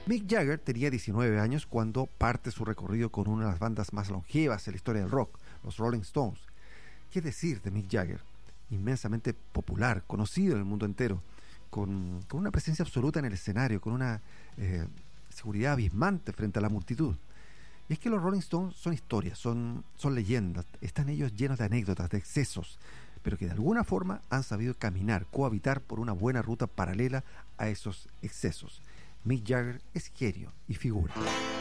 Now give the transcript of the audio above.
Mick Jagger tenía 19 años cuando parte su recorrido con una de las bandas más longevas en la historia del rock, los Rolling Stones. ¿Qué decir de Mick Jagger? Inmensamente popular, conocido en el mundo entero, con una presencia absoluta en el escenario, con una seguridad abismante frente a la multitud. Y es que los Rolling Stones son historias, son leyendas, están ellos llenos de anécdotas, de excesos, pero que de alguna forma han sabido caminar, cohabitar por una buena ruta paralela a esos excesos. Mick Jagger es genio y figura.